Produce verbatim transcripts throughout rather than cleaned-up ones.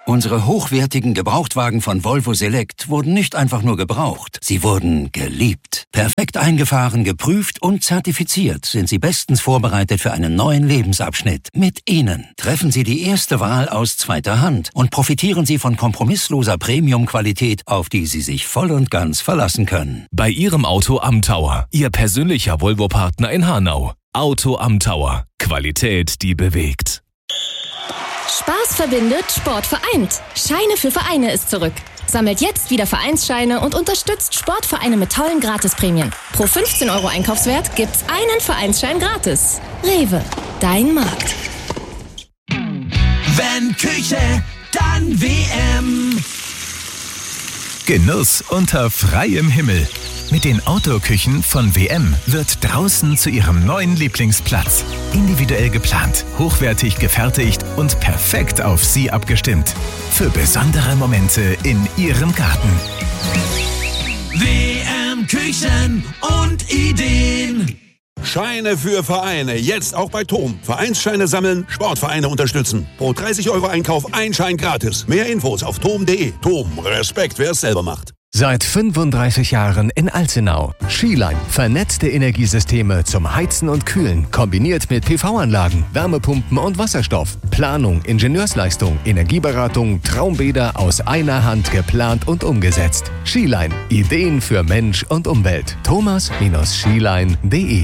Unsere hochwertigen Gebrauchtwagen von Volvo Select wurden nicht einfach nur gebraucht, sie wurden geliebt. Perfekt eingefahren, geprüft und zertifiziert sind sie bestens vorbereitet für einen neuen Lebensabschnitt. Mit ihnen treffen Sie die erste Wahl aus zweiter Hand und profitieren Sie von kompromissloser Premium-Qualität, auf die Sie sich voll und ganz verlassen können. Bei Ihrem Auto am Tower, Ihr persönlicher Volvo-Partner in Hanau. Auto am Tower. Qualität, die bewegt. Spaß verbindet, Sport vereint. Scheine für Vereine ist zurück. Sammelt jetzt wieder Vereinsscheine und unterstützt Sportvereine mit tollen Gratisprämien. Pro fünfzehn Euro Einkaufswert gibt's einen Vereinsschein gratis. Rewe, dein Markt. Wenn Küche, dann W M. Genuss unter freiem Himmel. Mit den Outdoor-Küchen von W M wird draußen zu Ihrem neuen Lieblingsplatz. Individuell geplant, hochwertig gefertigt und perfekt auf Sie abgestimmt. Für besondere Momente in Ihrem Garten. W M Küchen und Ideen. Scheine für Vereine, jetzt auch bei Tom. Vereinsscheine sammeln, Sportvereine unterstützen. Pro dreißig Euro Einkauf ein Schein gratis. Mehr Infos auf tom punkt de. Tom, Respekt, wer es selber macht. Seit fünfunddreißig Jahren in Alzenau. Skiline, vernetzte Energiesysteme zum Heizen und Kühlen, kombiniert mit P V-Anlagen, Wärmepumpen und Wasserstoff. Planung, Ingenieursleistung, Energieberatung, Traumbäder aus einer Hand geplant und umgesetzt. Skiline, Ideen für Mensch und Umwelt. thomas skiline punkt de.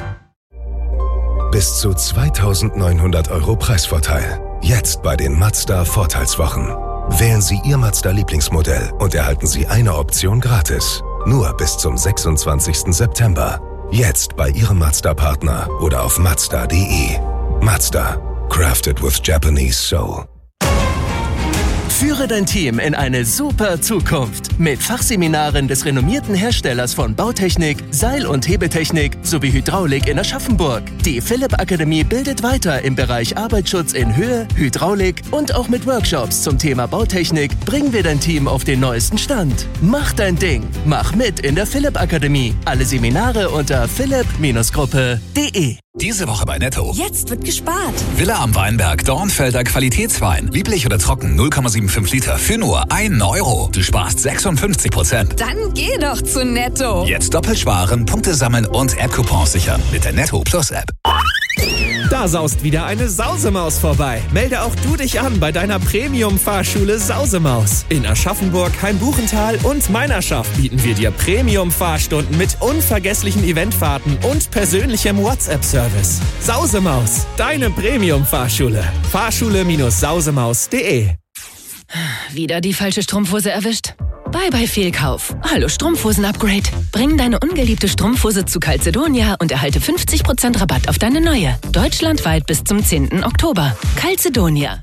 Bis zu zweitausendneunhundert Euro Preisvorteil. Jetzt bei den Mazda Vorteilswochen. Wählen Sie Ihr Mazda-Lieblingsmodell und erhalten Sie eine Option gratis. Nur bis zum sechsundzwanzigsten September. Jetzt bei Ihrem Mazda-Partner oder auf mazda punkt de. Mazda. Crafted with Japanese soul. Führe dein Team in eine super Zukunft mit Fachseminaren des renommierten Herstellers von Bautechnik, Seil- und Hebetechnik sowie Hydraulik in Aschaffenburg. Die Philipp Akademie bildet weiter im Bereich Arbeitsschutz in Höhe, Hydraulik und auch mit Workshops zum Thema Bautechnik bringen wir dein Team auf den neuesten Stand. Mach dein Ding. Mach mit in der Philipp Akademie. Alle Seminare unter philipp Gruppe punkt de. Diese Woche bei Netto. Jetzt wird gespart. Villa am Weinberg, Dornfelder Qualitätswein. Lieblich oder trocken, null Komma fünfundsiebzig Liter für nur einen Euro. Du sparst sechsundfünfzig Prozent. Dann geh doch zu Netto. Jetzt doppelt sparen, Punkte sammeln und App-Coupons sichern mit der Netto Plus App. Da saust wieder eine Sausemaus vorbei. Melde auch du dich an bei deiner Premium-Fahrschule Sausemaus. In Aschaffenburg, Heimbuchental und Meinerschaft bieten wir dir Premium-Fahrstunden mit unvergesslichen Eventfahrten und persönlichem WhatsApp-Service. Sausemaus, deine Premium-Fahrschule. Fahrschule Sausemaus punkt de. Wieder die falsche Strumpfhose erwischt? Bye bye Fehlkauf. Hallo Strumpfhosen-Upgrade. Bring deine ungeliebte Strumpfhose zu Calzedonia und erhalte fünfzig Prozent Rabatt auf deine neue. Deutschlandweit bis zum zehnten Oktober. Calzedonia.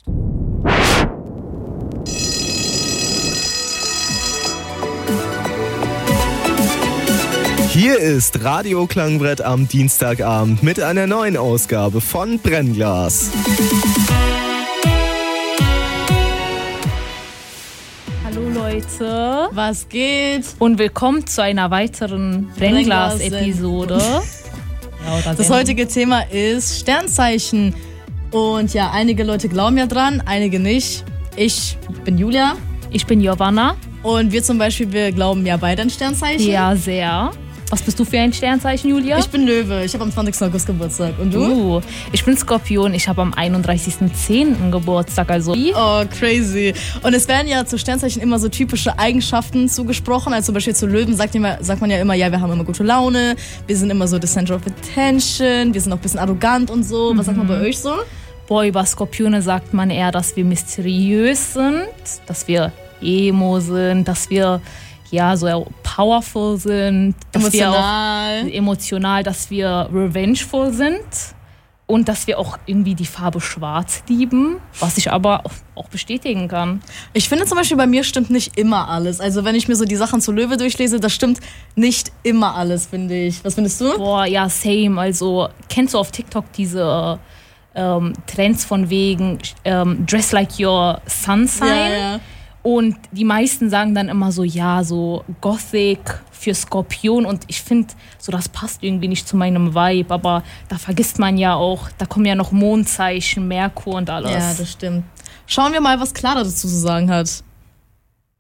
Hier ist Radio Klangbrett am Dienstagabend mit einer neuen Ausgabe von Brennglas. Hallo Leute, was geht? Und willkommen zu einer weiteren Brennglas-Episode. Ja, das heutige Thema ist Sternzeichen. Und ja, einige Leute glauben ja dran, einige nicht. Ich bin Julia. Ich bin Giovanna. Und wir zum Beispiel, wir glauben ja beide an Sternzeichen. Ja, sehr. Was bist du für ein Sternzeichen, Julia? Ich bin Löwe. Ich habe am zwanzigsten August Geburtstag. Und du? Uh, ich bin Skorpion. Ich habe am einunddreißigsten zehnten Geburtstag. Also. Oh, crazy. Und es werden ja zu Sternzeichen immer so typische Eigenschaften zugesprochen. Also zum Beispiel zu Löwen sagt, immer, sagt man ja immer, ja, wir haben immer gute Laune. Wir sind immer so the center of attention. Wir sind auch ein bisschen arrogant und so. Was mhm. sagt man bei euch so? Boah, über Skorpione sagt man eher, dass wir mysteriös sind. Dass wir emo sind. Dass wir... ja, so powerful sind, dass emotional. wir auch emotional, dass wir revengeful sind und dass wir auch irgendwie die Farbe Schwarz lieben, was ich aber auch bestätigen kann. Ich finde zum Beispiel, bei mir stimmt nicht immer alles. Also wenn ich mir so die Sachen zu Löwe durchlese, das stimmt nicht immer alles, finde ich. Was findest du? Boah, ja, same. Also kennst du auf TikTok diese ähm, Trends von wegen ähm, Dress like your sun sign? Ja, ja. Und die meisten sagen dann immer so, ja, so Gothic für Skorpion. Und ich finde, so das passt irgendwie nicht zu meinem Vibe. Aber da vergisst man ja auch, da kommen ja noch Mondzeichen, Merkur und alles. Ja, das stimmt. Schauen wir mal, was Clara dazu zu sagen hat.